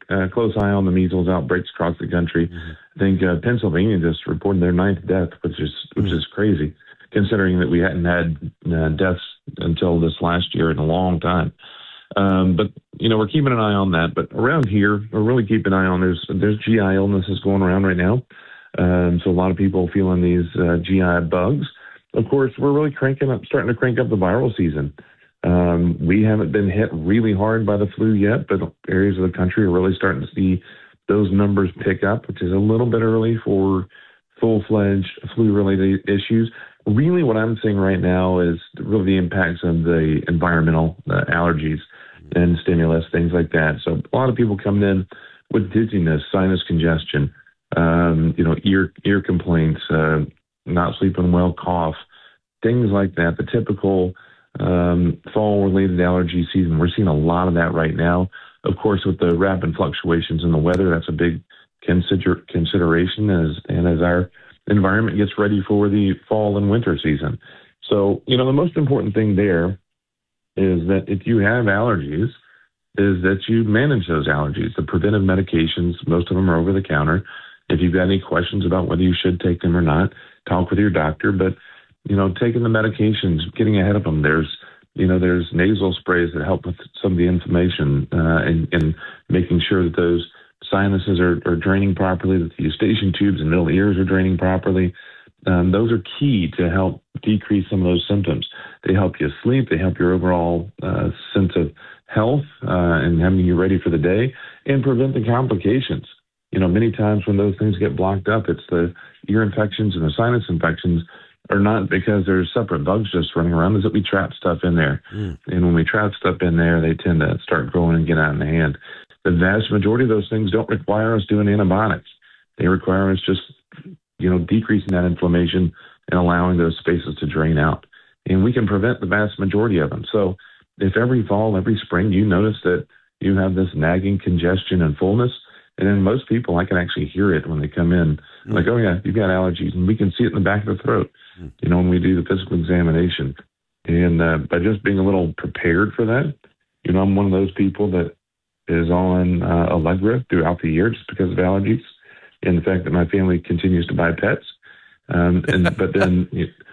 a close eye on the measles outbreaks across the country. Mm-hmm. I think Pennsylvania just reported their 9th death, which is crazy, considering that we hadn't had deaths until this last year in a long time. But we're keeping an eye on that. But around here, we're really keeping an eye on there's GI illnesses going around right now. So a lot of people feeling these GI bugs. Of course, we're really starting to crank up the viral season. We haven't been hit really hard by the flu yet, but areas of the country are really starting to see those numbers pick up, which is a little bit early for full-fledged flu-related issues. Really what I'm seeing right now is really the impacts of the environmental allergies and stimulus, things like that. So a lot of people coming in with dizziness, sinus congestion, ear complaints, not sleeping well, cough, things like that. The typical fall-related allergy season. We're seeing a lot of that right now. Of course, with the rapid fluctuations in the weather, that's a big consideration as our environment gets ready for the fall and winter season. So, the most important thing there is that if you have allergies, is that you manage those allergies. The preventive medications, most of them are over the counter. If you've got any questions about whether you should take them or not, talk with your doctor. But, taking the medications, getting ahead of them, there's nasal sprays that help with some of the inflammation and making sure that those sinuses are draining properly, that the eustachian tubes and middle ears are draining properly. Those are key to help decrease some of those symptoms. They help you sleep. They help your overall sense of health and having you ready for the day and prevent the complications. Many times when those things get blocked up, it's the ear infections and the sinus infections are not because there's separate bugs just running around, is that we trap stuff in there. And when we trap stuff in there, they tend to start growing and get out of the hand. The vast majority of those things don't require us doing antibiotics. They require us just, decreasing that inflammation and allowing those spaces to drain out. And we can prevent the vast majority of them. So if every fall, every spring, you notice that you have this nagging congestion and fullness, and then most people, I can actually hear it when they come in, like, oh yeah, you've got allergies, and we can see it in the back of the throat, when we do the physical examination. And by just being a little prepared for that, I'm one of those people that is on Allegra throughout the year just because of allergies and the fact that my family continues to buy pets. But then,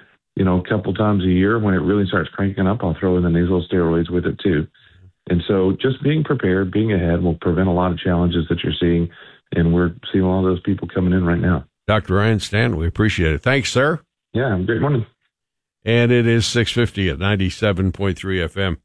a couple times a year when it really starts cranking up, I'll throw in the nasal steroids with it too. And so just being prepared, being ahead will prevent a lot of challenges that you're seeing. And we're seeing a lot of those people coming in right now. Dr. Ryan Stanton, we appreciate it. Thanks, sir. Yeah, good morning. And it is 6:50 at 97.3 FM,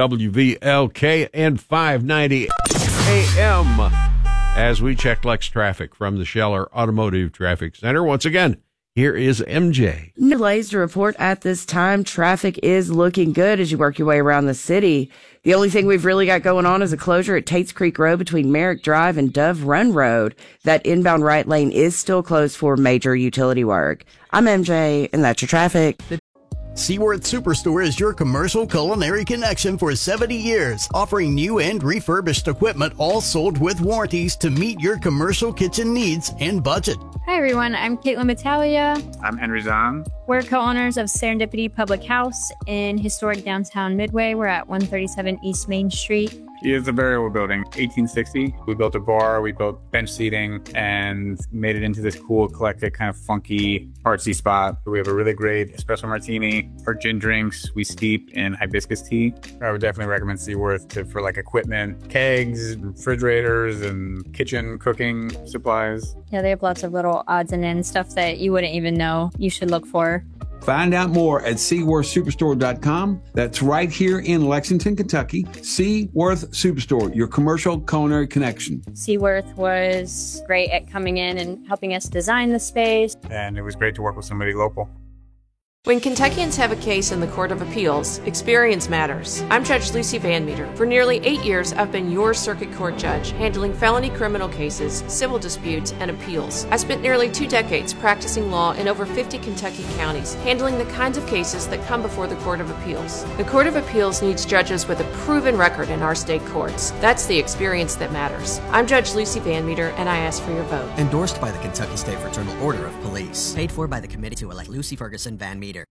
WVLK and 590 AM. As we check Lex traffic from the Scheller Automotive Traffic Center. Once again, here is MJ. No delays to report at this time. Traffic is looking good as you work your way around the city. The only thing we've really got going on is a closure at Tates Creek Road between Merrick Drive and Dove Run Road. That inbound right lane is still closed for major utility work. I'm MJ, and that's your traffic. Seaworth Superstore is your commercial culinary connection for 70 years, offering new and refurbished equipment, all sold with warranties to meet your commercial kitchen needs and budget. Hi everyone, I'm Caitlin Metalia. I'm Henry Zahn. We're co-owners of Serendipity Public House in historic downtown Midway. We're at 137 East Main Street. It's a very old building, 1860. We built a bar, we built bench seating, and made it into this cool, eclectic, kind of funky, artsy spot. We have a really great espresso martini. Our gin drinks, we steep in hibiscus tea. I would definitely recommend Seaworth for like equipment, kegs, refrigerators, and kitchen cooking supplies. Yeah, they have lots of little odds and ends, stuff that you wouldn't even know you should look for. Find out more at SeaworthSuperstore.com. That's right here in Lexington, Kentucky. Seaworth Superstore, your commercial culinary connection. Seaworth was great at coming in and helping us design the space. And it was great to work with somebody local. When Kentuckians have a case in the Court of Appeals, experience matters. I'm Judge Lucy Van Meter. For nearly 8 years, I've been your circuit court judge, handling felony criminal cases, civil disputes, and appeals. I spent nearly 2 decades practicing law in over 50 Kentucky counties, handling the kinds of cases that come before the Court of Appeals. The Court of Appeals needs judges with a proven record in our state courts. That's the experience that matters. I'm Judge Lucy Van Meter, and I ask for your vote. Endorsed by the Kentucky State Fraternal Order of Police. Paid for by the committee to elect Lucy Ferguson Van Meter.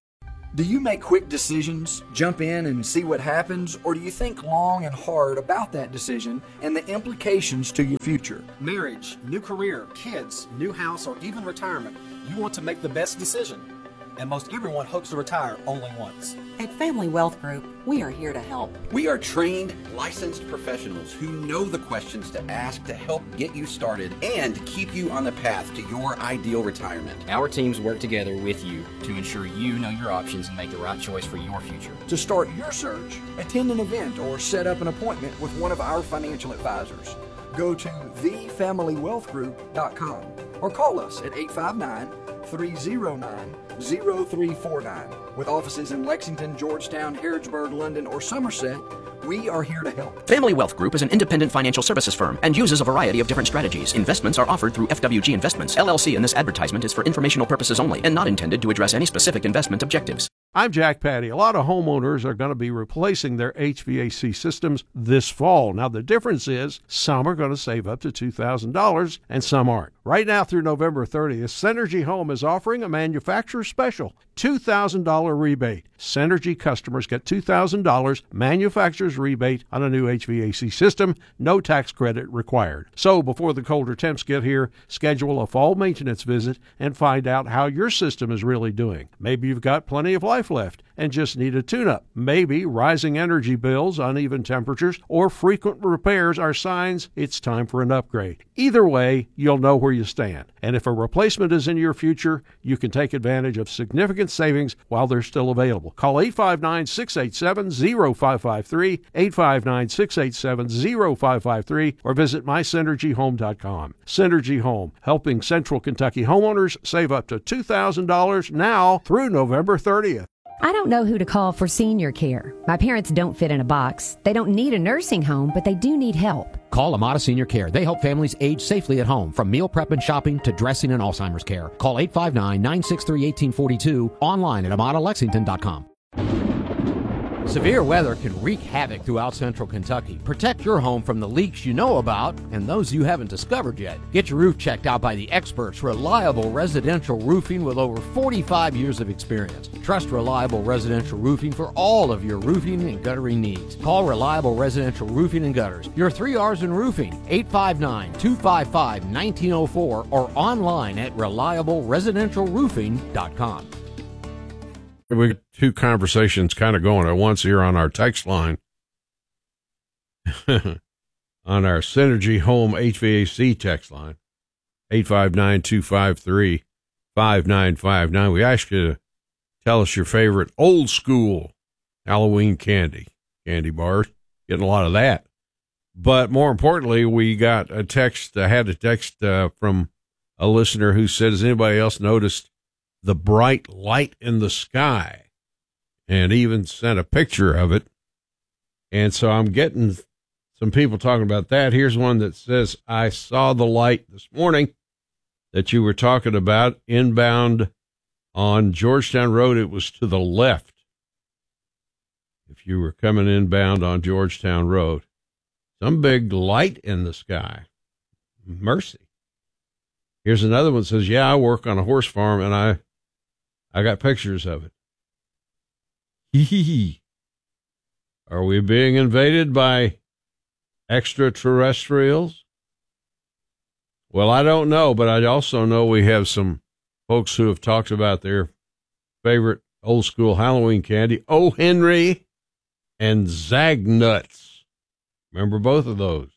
Do you make quick decisions, jump in and see what happens, or do you think long and hard about that decision and the implications to your future? Marriage, new career, kids, new house, or even retirement. You want to make the best decision. And most everyone hopes to retire only once. At Family Wealth Group, we are here to help. We are trained, licensed professionals who know the questions to ask to help get you started and keep you on the path to your ideal retirement. Our teams work together with you to ensure you know your options and make the right choice for your future. To start your search, attend an event or set up an appointment with one of our financial advisors. Go to thefamilywealthgroup.com or call us at 859-309-0349. With offices in Lexington, Georgetown, Harrodsburg, London, or Somerset, we are here to help. Family Wealth Group is an independent financial services firm and uses a variety of different strategies. Investments are offered through FWG Investments, LLC, and this advertisement is for informational purposes only and not intended to address any specific investment objectives. I'm Jack Patty. A lot of homeowners are going to be replacing their HVAC systems this fall. Now, the difference is some are going to save up to $2,000 and some aren't. Right now through November 30th, Synergy Home is offering a manufacturer special $2,000 rebate. Synergy customers get $2,000 manufacturer's rebate on a new HVAC system, no tax credit required. So before the colder temps get here, schedule a fall maintenance visit and find out how your system is really doing. Maybe you've got plenty of life left and just need a tune-up. Maybe rising energy bills, uneven temperatures, or frequent repairs are signs it's time for an upgrade. Either way, you'll know where you stand. And if a replacement is in your future, you can take advantage of significant savings while they're still available. Call 859-687-0553, 859-687-0553, or visit mysynergyhome.com. Synergy Home, helping Central Kentucky homeowners save up to $2,000 now through November 30th. I don't know who to call for senior care. My parents don't fit in a box. They don't need a nursing home, but they do need help. Call Amada Senior Care. They help families age safely at home, from meal prep and shopping to dressing and Alzheimer's care. Call 859-963-1842, online at AmadaLexington.com. Severe weather can wreak havoc throughout central Kentucky. Protect your home from the leaks you know about and those you haven't discovered yet. Get your roof checked out by the experts, Reliable Residential Roofing, with over 45 years of experience. Trust Reliable Residential Roofing for all of your roofing and guttering needs. Call Reliable Residential Roofing and Gutters. Your 3 R's in roofing, 859-255-1904, or online at reliableresidentialroofing.com. We got two conversations kind of going at once here on our text line. On our Synergy Home HVAC text line, 859-253-5959. We asked you to tell us your favorite old school Halloween candy bars. Getting a lot of that. But more importantly, we got a text, had a text from a listener who said, has anybody else noticed the bright light in the sky? And even sent a picture of it. And so I'm getting some people talking about that. Here's one that says, I saw the light this morning that you were talking about inbound on Georgetown Road. It was to the left. If you were coming inbound on Georgetown Road, some big light in the sky. Mercy. Here's another one that says, yeah, I work on a horse farm and I got pictures of it. Are we being invaded by extraterrestrials? Well, I don't know, but I also know we have some folks who have talked about their favorite old school Halloween candy, O. Henry and Zagnuts. Remember both of those?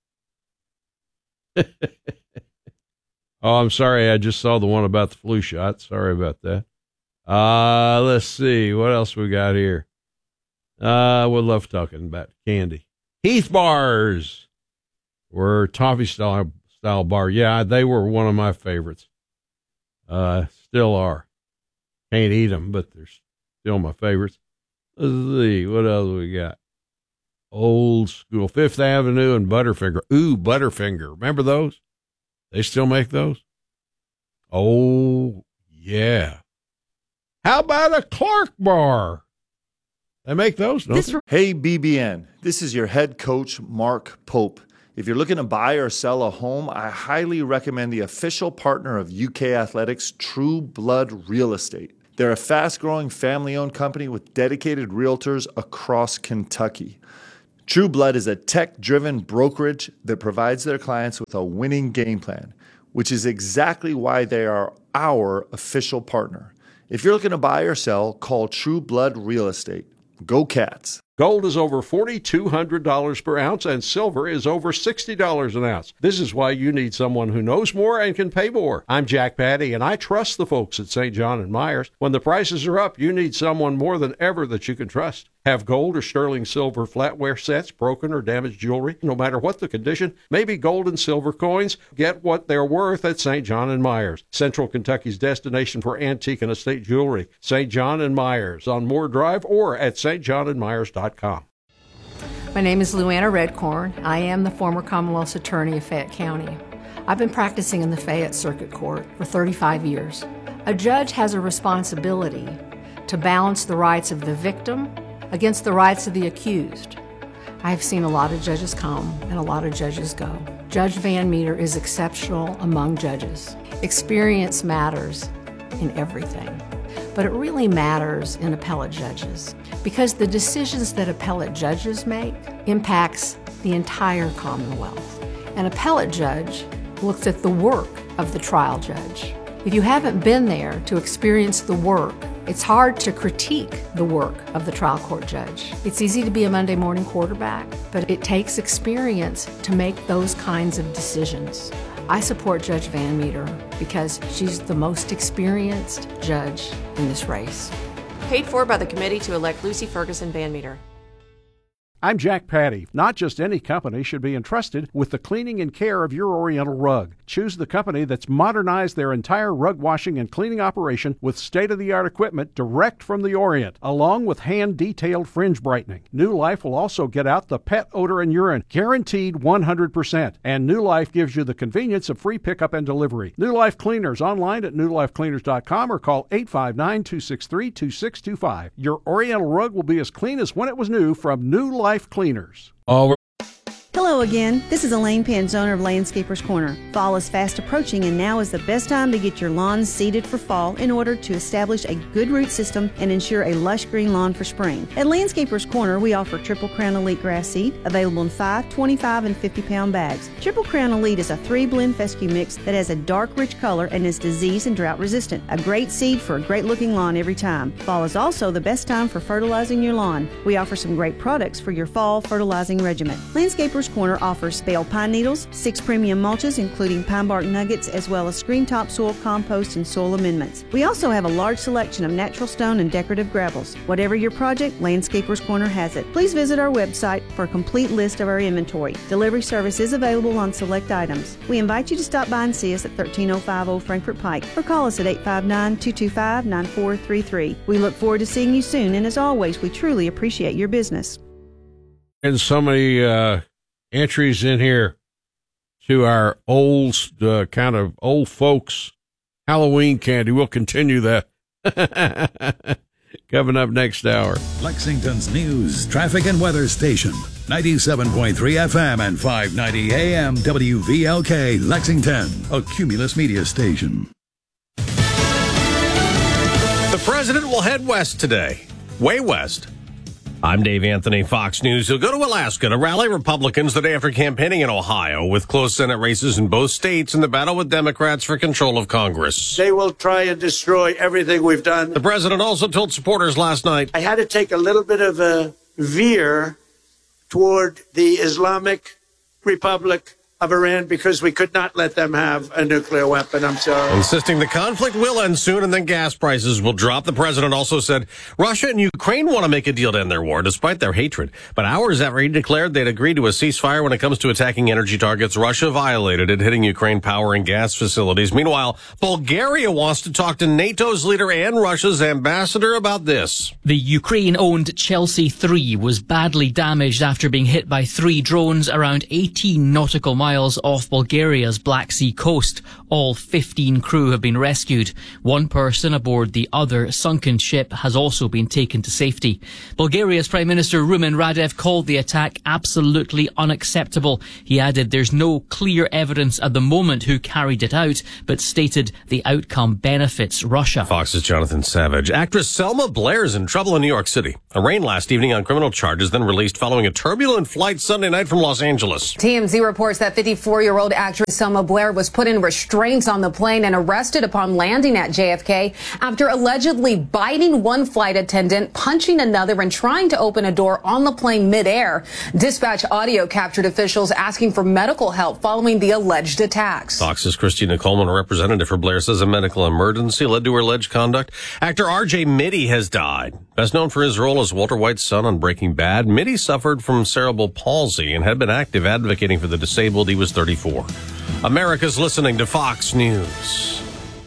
Oh, I'm sorry. I just saw the one about the flu shot. Sorry about that. Let's see. What else we got here? We love talking about candy. Heath bars were toffee style bar. Yeah, they were one of my favorites. Still are. Can't eat them, but they're still my favorites. Let's see. What else we got? Old school Fifth Avenue and Butterfinger. Ooh, Butterfinger. Remember those? They still make those? Oh, yeah. How about a Clark bar? They make those, don't they? Hey, BBN. This is your head coach, Mark Pope. If you're looking to buy or sell a home, I highly recommend the official partner of UK Athletics, True Blood Real Estate. They're a fast-growing family-owned company with dedicated realtors across Kentucky. True Blood is a tech-driven brokerage that provides their clients with a winning game plan, which is exactly why they are our official partner. If you're looking to buy or sell, call True Blood Real Estate. Go Cats! Gold is over $4,200 per ounce, and silver is over $60 an ounce. This is why you need someone who knows more and can pay more. I'm Jack Patty, and I trust the folks at St. John & Myers. When the prices are up, you need someone more than ever that you can trust. Have gold or sterling silver flatware sets, broken or damaged jewelry, no matter what the condition, maybe gold and silver coins, get what they're worth at St. John & Myers, Central Kentucky's destination for antique and estate jewelry. St. John & Myers on Moore Drive or at stjohnandmyers.com. My name is Luanna Redcorn. I am the former Commonwealth's Attorney of Fayette County. I've been practicing in the Fayette Circuit Court for 35 years. A judge has a responsibility to balance the rights of the victim against the rights of the accused. I've seen a lot of judges come and a lot of judges go. Judge Van Meter is exceptional among judges. Experience matters in everything, but it really matters in appellate judges because the decisions that appellate judges make impacts the entire Commonwealth. An appellate judge looks at the work of the trial judge. If you haven't been there to experience the work, it's hard to critique the work of the trial court judge. It's easy to be a Monday morning quarterback, but it takes experience to make those kinds of decisions. I support Judge Van Meter because she's the most experienced judge in this race. Paid for by the committee to elect Lucy Ferguson Van Meter. I'm Jack Patty. Not just any company should be entrusted with the cleaning and care of your Oriental rug. Choose the company that's modernized their entire rug washing and cleaning operation with state-of-the-art equipment direct from the Orient, along with hand-detailed fringe brightening. New Life will also get out the pet odor and urine, guaranteed 100%. And New Life gives you the convenience of free pickup and delivery. New Life Cleaners online at newlifecleaners.com or call 859-263-2625. Your Oriental rug will be as clean as when it was new from New Life Cleaners. Hello again. This is Elaine Pence, owner of Landscapers Corner. Fall is fast approaching, and now is the best time to get your lawns seeded for fall in order to establish a good root system and ensure a lush green lawn for spring. At Landscapers Corner, we offer Triple Crown Elite grass seed, available in 5, 25, and 50-pound bags. Triple Crown Elite is a 3-blend fescue mix that has a dark, rich color and is disease and drought resistant. A great seed for a great-looking lawn every time. Fall is also the best time for fertilizing your lawn. We offer some great products for your fall fertilizing regimen. Landscapers Corner offers bale pine needles, 6 premium mulches including pine bark nuggets, as well as screen topsoil, compost, and soil amendments. We also have a large selection of natural stone and decorative gravels. Whatever your project, Landscapers Corner has it. Please visit our website for a complete list of our inventory. Delivery service is available on select items. We invite you to stop by and see us at 1305 Old Frankfort Pike or call us at 859-225-9433. We look forward to seeing you soon, and as always, we truly appreciate your business. And so many entries in here to our old kind of old folks Halloween candy. We'll continue that coming up next hour. Lexington's news, traffic, and weather station. 97.3 FM and 590 AM WVLK Lexington, a Cumulus media station. The president will head west today, way west. I'm Dave Anthony, Fox News. He'll go to Alaska to rally Republicans the day after campaigning in Ohio with close Senate races in both states in the battle with Democrats for control of Congress. They will try and destroy everything we've done. The president also told supporters last night, I had to take a little bit of a veer toward the Islamic Republic of Iran because we could not let them have a nuclear weapon. I'm sorry. Insisting the conflict will end soon and then gas prices will drop. The president also said Russia and Ukraine want to make a deal to end their war despite their hatred. But hours after he declared they'd agreed to a ceasefire when it comes to attacking energy targets, Russia violated it, hitting Ukraine power and gas facilities. Meanwhile, Bulgaria wants to talk to NATO's leader and Russia's ambassador about this. The Ukraine-owned Chelsea 3 was badly damaged after being hit by 3 drones around 18 nautical miles off Bulgaria's Black Sea coast. All 15 crew have been rescued. One person aboard the other sunken ship has also been taken to safety. Bulgaria's Prime Minister Rumen Radev called the attack absolutely unacceptable. He added there's no clear evidence at the moment who carried it out, but stated the outcome benefits Russia. Fox's Jonathan Savage. Actress Selma Blair is in trouble in New York City. Arraigned last evening on criminal charges, then released following a turbulent flight Sunday night from Los Angeles. TMZ reports that 54-year-old actress Selma Blair was put in restraints on the plane and arrested upon landing at JFK after allegedly biting one flight attendant, punching another, and trying to open a door on the plane midair. Dispatch audio captured officials asking for medical help following the alleged attacks. Fox's Christina Coleman, a representative for Blair, says a medical emergency led to her alleged conduct. Actor R.J. Mitty has died. Best known for his role as Walter White's son on Breaking Bad, Mitty suffered from cerebral palsy and had been active advocating for the disabled. He was 34. America's listening to Fox News.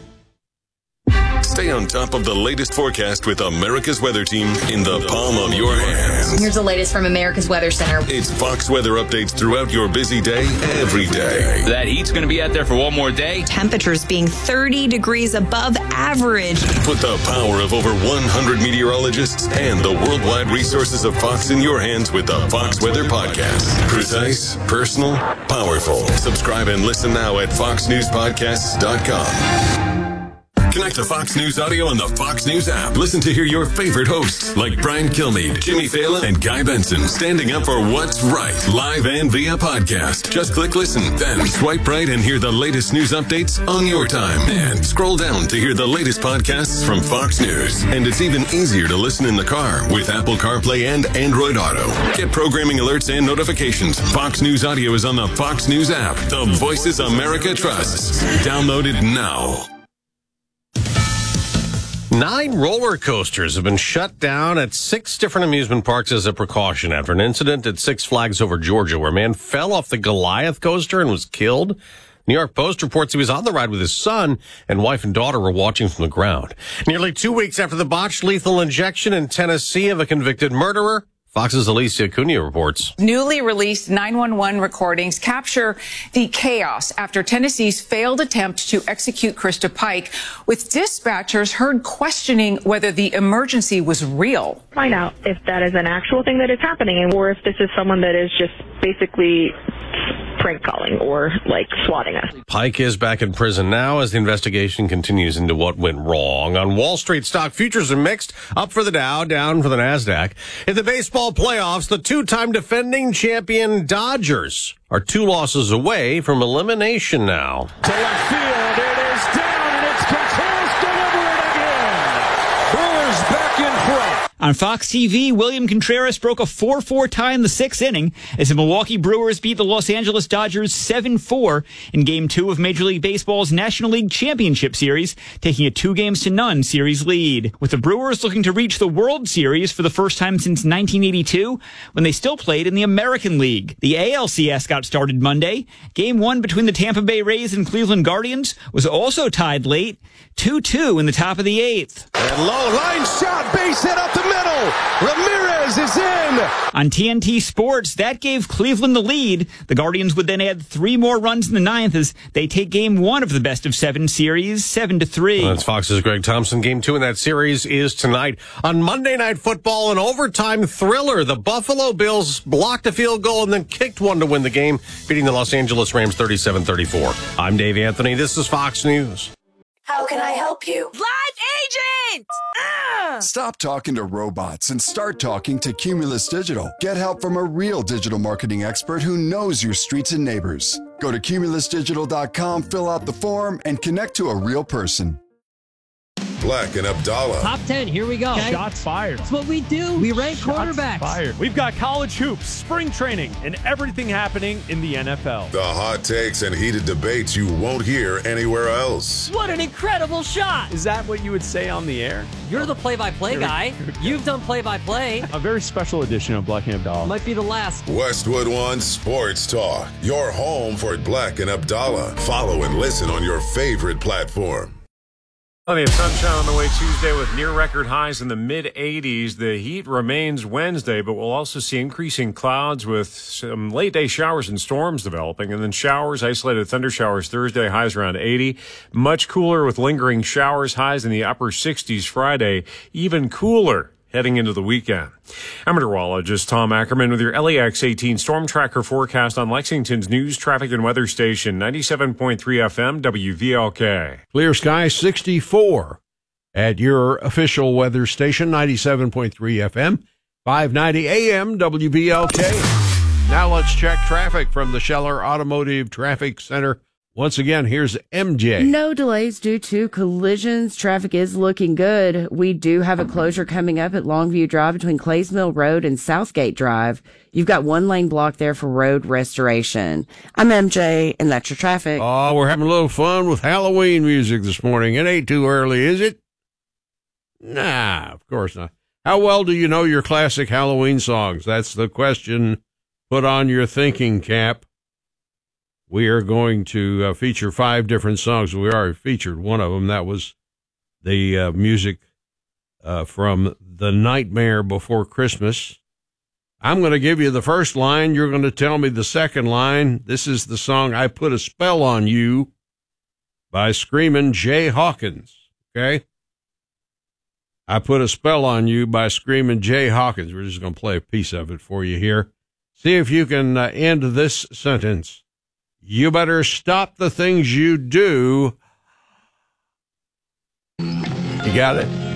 Stay on top of the latest forecast with America's Weather Team in the palm of your hands. Here's the latest from America's Weather Center. It's Fox weather updates throughout your busy day, every day. That heat's going to be out there for one more day. Temperatures being 30 degrees above average. Put the power of over 100 meteorologists and the worldwide resources of Fox in your hands with the Fox Weather Podcast. Precise, personal, powerful. Subscribe and listen now at foxnewspodcasts.com. Connect to Fox News Audio on the Fox News app. Listen to hear your favorite hosts like Brian Kilmeade, Jimmy Fallon, and Guy Benson standing up for what's right, live and via podcast. Just click listen, then swipe right and hear the latest news updates on your time. And scroll down to hear the latest podcasts from Fox News. And it's even easier to listen in the car with Apple CarPlay and Android Auto. Get programming alerts and notifications. Fox News Audio is on the Fox News app. The voices America trusts. Download it now. 9 roller coasters have been shut down at 6 different amusement parks as a precaution after an incident at Six Flags Over Georgia where a man fell off the Goliath coaster and was killed. New York Post reports he was on the ride with his son and wife and daughter were watching from the ground. Nearly 2 weeks after the botched lethal injection in Tennessee of a convicted murderer, Fox's Alicia Cunha reports. Newly released 911 recordings capture the chaos after Tennessee's failed attempt to execute Krista Pike, with dispatchers heard questioning whether the emergency was real. Find out if that is an actual thing that is happening or if this is someone that is just basically prank calling or like swatting us. Pike is back in prison now as the investigation continues into what went wrong. On Wall Street, stock futures are mixed, up for the Dow, down for the NASDAQ. In the baseball playoffs, the two-time defending champion Dodgers are 2 losses away from elimination now. To left field, it is down and it's Contreras delivering again. Brewers back in front. On Fox TV, William Contreras broke a 4-4 tie in the 6th inning as the Milwaukee Brewers beat the Los Angeles Dodgers 7-4 in Game 2 of Major League Baseball's National League Championship Series, taking a 2-0 series lead. With the Brewers looking to reach the World Series for the first time since 1982, when they still played in the American League. The ALCS got started Monday. Game 1 between the Tampa Bay Rays and Cleveland Guardians was also tied late, 2-2 in the top of the 8th. And low line shot, base hit up the middle. Ramirez is in. On TNT Sports, that gave Cleveland the lead. The Guardians would then add 3 more runs in the 9th as they take Game 1 of the best-of-7 series 7-3. That's Fox's Greg Thompson. Game 2 in that series is tonight. On Monday Night Football, an overtime thriller. The Buffalo Bills blocked a field goal and then kicked one to win the game, beating the Los Angeles Rams 37-34. I'm Dave Anthony. This is Fox News. How can I help you? Live agent! Stop talking to robots and start talking to Cumulus Digital. Get help from a real digital marketing expert who knows your streets and neighbors. Go to cumulusdigital.com, fill out the form, and connect to a real person. Black and Abdallah. Top 10, here we go. Okay. Shots fired. That's what we do. We rank quarterbacks. Fired. We've got college hoops, spring training, and everything happening in the NFL. The hot takes and heated debates you won't hear anywhere else. What an incredible shot. Is that what you would say on the air? You're the play-by-play guy. You've done play-by-play. A very special edition of Black and Abdallah. Might be the last. Westwood One Sports Talk. Your home for Black and Abdallah. Follow and listen on your favorite platform. Plenty of sunshine on the way Tuesday with near record highs in the mid-80s. The heat remains Wednesday, but we'll also see increasing clouds with some late day showers and storms developing, and then showers, isolated thunder showers Thursday, highs around 80. Much cooler with lingering showers, highs in the upper 60s Friday, even cooler heading into the weekend. I'm meteorologist Tom Ackerman with your LEX 18 Storm Tracker forecast on Lexington's news, traffic, and weather station, 97.3 FM, WVLK. Clear sky 64 at your official weather station, 97.3 FM, 590 AM, WVLK. Now let's check traffic from the Scheller Automotive Traffic Center. Once again, here's MJ. No delays due to collisions. Traffic is looking good. We do have a closure coming up at Longview Drive between Clays Mill Road and Southgate Drive. You've got one lane block there for road restoration. I'm MJ, and that's your traffic. Oh, we're having a little fun with Halloween music this morning. It ain't too early, is it? Nah, of course not. How well do you know your classic Halloween songs? That's the question. Put on your thinking cap. We are going to feature 5 different songs. We already featured one of them. That was the music from The Nightmare Before Christmas. I'm going to give you the first line. You're going to tell me the second line. This is the song I Put a Spell on You by Screamin' Jay Hawkins. Okay? I Put a Spell on You by Screamin' Jay Hawkins. We're just going to play a piece of it for you here. See if you can end this sentence. You better stop the things you do. You got it?